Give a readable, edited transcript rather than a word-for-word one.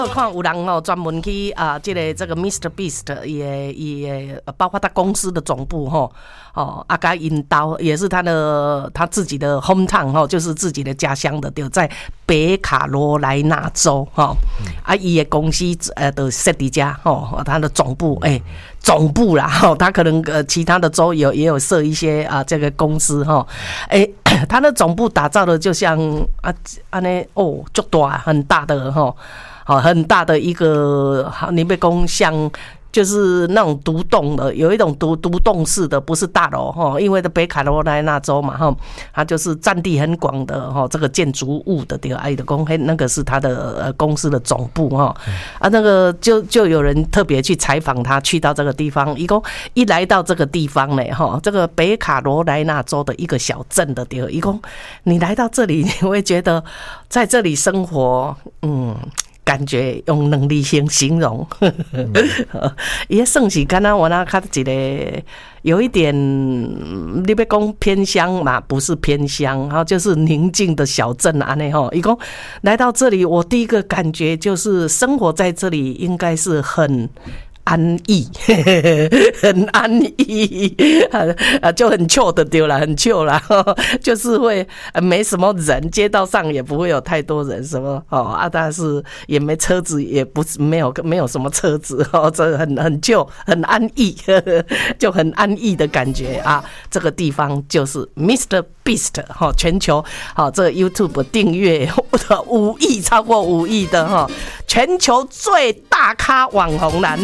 看有人专门去这个 Mr. Beast 也包括他公司的总部甲引导也是他自己的 hometown 就是自己的家乡的，就在北卡罗来纳州他的公司的设伫家他的总部总部啦他可能其他的州也有设一些这个公司他的总部打造的就像安尼足大很大的很大的一个，你别讲像就是那种独栋的，有一种独栋式的，不是大楼因为在北卡罗来纳州嘛它就是占地很广的这个建筑物的对，就讲那个是他的公司的总部那个就有人特别去采访他，去到这个地方，一来到这个地方呢这个北卡罗来纳州的一个小镇的对，你来到这里，你会觉得在这里生活感觉用能力先形容也算是刚刚我那看一个有一点你要讲偏乡嘛，不是偏乡就是宁静的小镇他说来到这里，我第一个感觉就是生活在这里应该是很安逸很安逸就很chill的丢了，很chill啦就是会没什么人，街道上也不会有太多人什么但是也没车子，也不是没有什么车子这很chill很安逸就很安逸的感觉这个地方就是 Mr. Beast 全球这个 YouTube 订阅5亿超过5亿的全球最大咖网红啦。